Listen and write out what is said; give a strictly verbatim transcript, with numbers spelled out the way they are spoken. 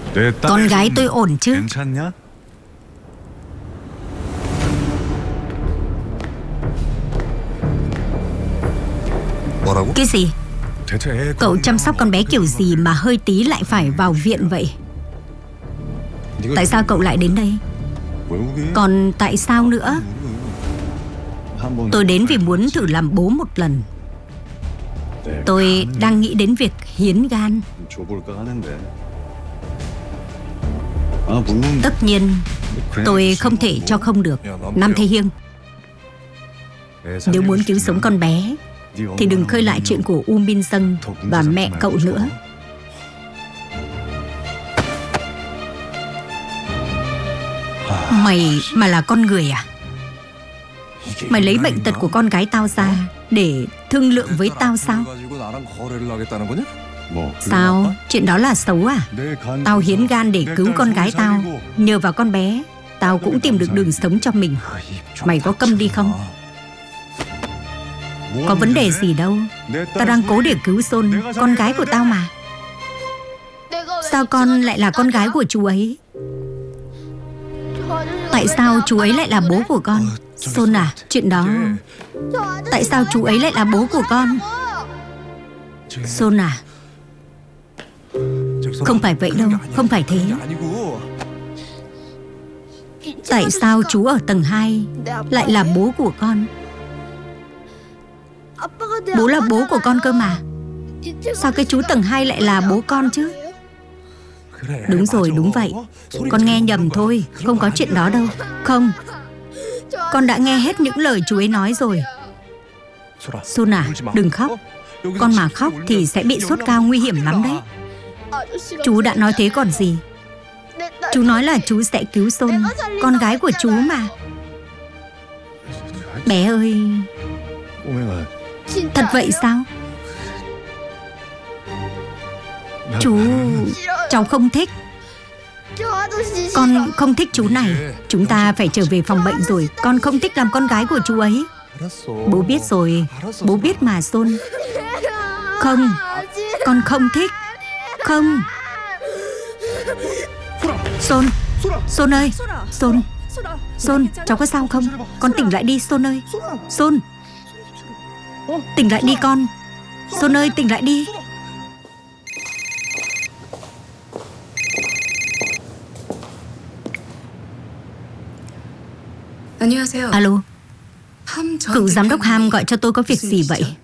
Con gái tôi ổn chứ? 괜찮냐? 뭐라고? Cái gì? Cậu chăm sóc con bé kiểu gì mà hơi tí lại phải vào viện vậy? Tại sao cậu lại đến đây? Còn tại sao nữa? Tôi đến vì muốn thử làm bố một lần. Tôi đang nghĩ đến việc hiến gan. Tất nhiên tôi không thể cho không được. Nam Thế Hiên, nếu muốn cứu sống con bé thì đừng khơi lại chuyện của U Min Dâng và mẹ cậu nữa. Mày mà là con người à? Mày lấy bệnh tật của con gái tao ra để thương lượng với tao sao? Sao? Chuyện đó là xấu à? Tao hiến gan để cứu con gái tao. Nhờ vào con bé, tao cũng tìm được đường sống cho mình. Mày có câm đi không? Có vấn đề gì đâu. Tao đang cố để cứu Son, con gái của tao mà. Sao con lại là con gái của chú ấy? Tại sao chú ấy lại là bố của con? Son à, chuyện đó... Tại sao chú ấy lại là bố của con? Son à, không phải vậy đâu, không phải thế. Tại sao chú ở tầng hai lại là bố của con? Bố là bố của con cơ mà. Sao cái chú tầng hai lại là bố con chứ? Đúng rồi, đúng vậy. Con nghe nhầm thôi, không có chuyện đó đâu. Không, con đã nghe hết những lời chú ấy nói rồi. Son à, đừng khóc. Con mà khóc thì sẽ bị sốt cao nguy hiểm lắm đấy. Chú đã nói thế còn gì. Chú nói là chú sẽ cứu Son, con gái của chú mà. Bé ơi. Thật vậy sao? Chú... Cháu không thích. Con không thích chú này. Chúng ta phải trở về phòng bệnh rồi. Con không thích làm con gái của chú ấy. Bố biết rồi. Bố biết mà Son. Không, con không thích. Không. Son, Son ơi. Son, Son, cháu có sao không? Con tỉnh lại đi Son ơi. Son, tỉnh lại đi con. Son ơi, tỉnh lại đi. Alo. Cựu giám đốc Ham gọi cho tôi có việc gì vậy?